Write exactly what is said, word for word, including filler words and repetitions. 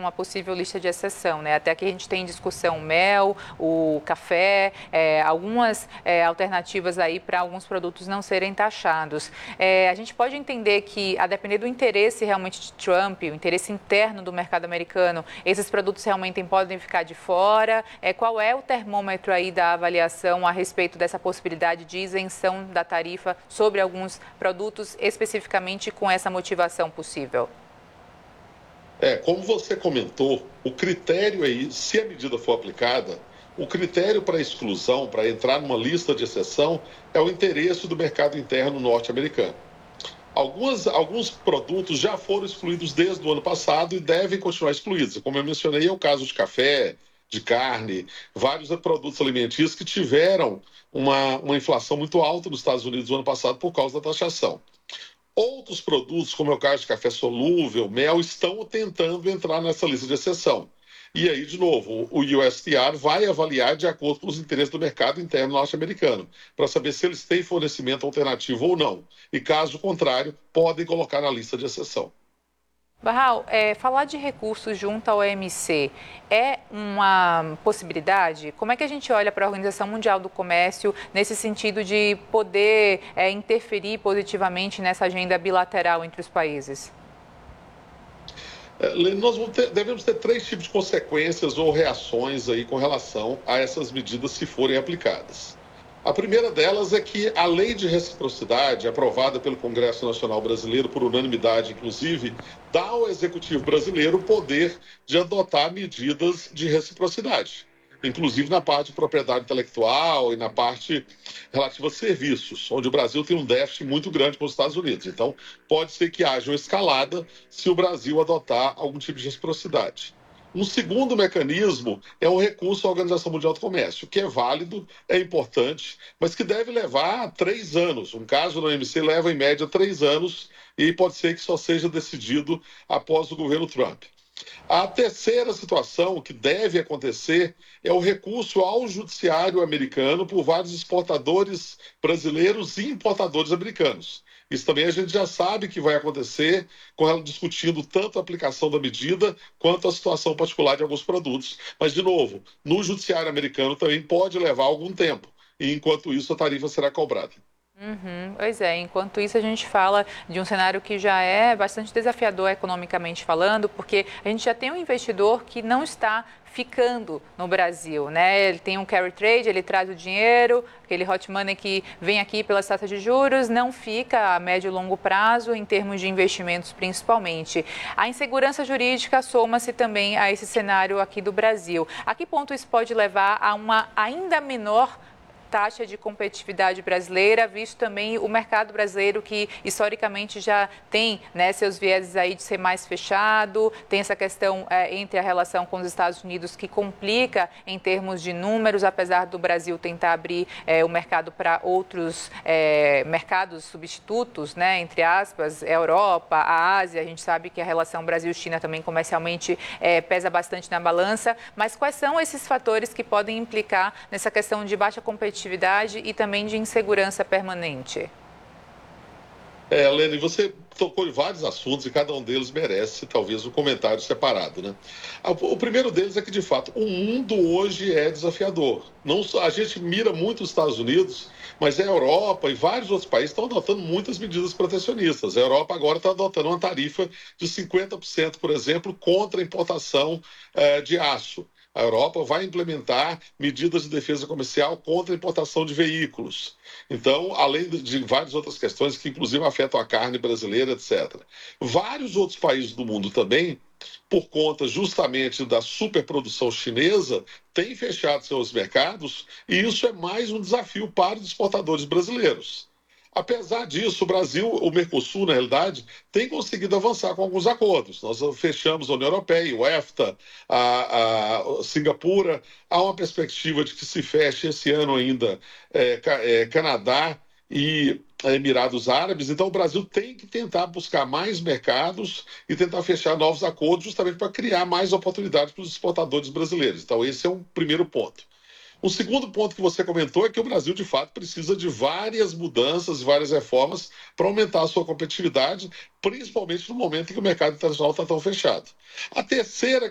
uma possível lista de exceção, né? Até aqui a gente tem em discussão mel, o café, é, algumas é, alternativas aí para alguns produtos não serem taxados. É, a gente pode entender que, a depender do interesse realmente de Trump, o interesse interno do mercado americano, esses produtos realmente podem ficar de fora. É, qual é o termômetro aí da avaliação a respeito dessa possibilidade de isenção da tarifa sobre alguns produtos, especificamente com essa motivação possível? É, como você comentou, o critério aí, se a medida for aplicada, o critério para exclusão, para entrar numa lista de exceção, é o interesse do mercado interno norte-americano. Algumas, alguns produtos já foram excluídos desde o ano passado e devem continuar excluídos. Como eu mencionei, é o caso de café, de carne, vários produtos alimentícios que tiveram uma, uma inflação muito alta nos Estados Unidos no ano passado por causa da taxação. Outros produtos, como é o caso de café solúvel, mel, estão tentando entrar nessa lista de exceção. E aí, de novo, o U S T R vai avaliar de acordo com os interesses do mercado interno norte-americano, para saber se eles têm fornecimento alternativo ou não. E, caso contrário, podem colocar na lista de exceção. Barral, é, falar de recursos junto ao O M C é uma possibilidade? Como é que a gente olha para a Organização Mundial do Comércio nesse sentido de poder é, interferir positivamente nessa agenda bilateral entre os países? Nós vamos ter, devemos ter três tipos de consequências ou reações aí com relação a essas medidas se forem aplicadas. A primeira delas é que a lei de reciprocidade, aprovada pelo Congresso Nacional Brasileiro, por unanimidade inclusive, dá ao Executivo brasileiro o poder de adotar medidas de reciprocidade, inclusive na parte de propriedade intelectual e na parte relativa a serviços, onde o Brasil tem um déficit muito grande com os Estados Unidos. Então, pode ser que haja uma escalada se o Brasil adotar algum tipo de reciprocidade. Um segundo mecanismo é o recurso à Organização Mundial do Comércio, que é válido, é importante, mas que deve levar três anos. Um caso no O M C leva, em média, três anos e pode ser que só seja decidido após o governo Trump. A terceira situação que deve acontecer é o recurso ao judiciário americano por vários exportadores brasileiros e importadores americanos. Isso também a gente já sabe que vai acontecer, com ela discutindo tanto a aplicação da medida quanto a situação particular de alguns produtos. Mas, de novo, no judiciário americano também pode levar algum tempo, e enquanto isso a tarifa será cobrada. Uhum, pois é, enquanto isso a gente fala de um cenário que já é bastante desafiador economicamente falando, porque a gente já tem um investidor que não está ficando no Brasil, né? Ele tem um carry trade, ele traz o dinheiro, aquele hot money que vem aqui pelas taxas de juros, não fica a médio e longo prazo em termos de investimentos principalmente. A insegurança jurídica soma-se também a esse cenário aqui do Brasil. A que ponto isso pode levar a uma ainda menor taxa de competitividade brasileira, visto também o mercado brasileiro que historicamente já tem, né, seus vieses aí de ser mais fechado, tem essa questão é, entre a relação com os Estados Unidos que complica em termos de números, apesar do Brasil tentar abrir é, o mercado para outros é, mercados substitutos, né, entre aspas, a Europa, a Ásia. A gente sabe que a relação Brasil-China também comercialmente é, pesa bastante na balança, mas quais são esses fatores que podem implicar nessa questão de baixa competitividade e também de insegurança permanente? É, Lene, você tocou em vários assuntos e cada um deles merece, talvez, um comentário separado, né? O primeiro deles é que, de fato, o mundo hoje é desafiador. Não, a gente mira muito os Estados Unidos, mas a Europa e vários outros países estão adotando muitas medidas protecionistas. A Europa agora está adotando uma tarifa de cinquenta por cento, por exemplo, contra a importação eh, de aço. A Europa vai implementar medidas de defesa comercial contra a importação de veículos. Então, além de várias outras questões que, inclusive, afetam a carne brasileira, etcétera. Vários outros países do mundo também, por conta justamente da superprodução chinesa, têm fechado seus mercados e isso é mais um desafio para os exportadores brasileiros. Apesar disso, o Brasil, o Mercosul, na realidade, tem conseguido avançar com alguns acordos. Nós fechamos a União Europeia, o EFTA, a, a Singapura. Há uma perspectiva de que se feche esse ano ainda é, é, Canadá e Emirados Árabes. Então, o Brasil tem que tentar buscar mais mercados e tentar fechar novos acordos justamente para criar mais oportunidades para os exportadores brasileiros. Então, esse é um primeiro ponto. O segundo ponto que você comentou é que o Brasil, de fato, precisa de várias mudanças e várias reformas para aumentar a sua competitividade, principalmente no momento em que o mercado internacional está tão fechado. A terceira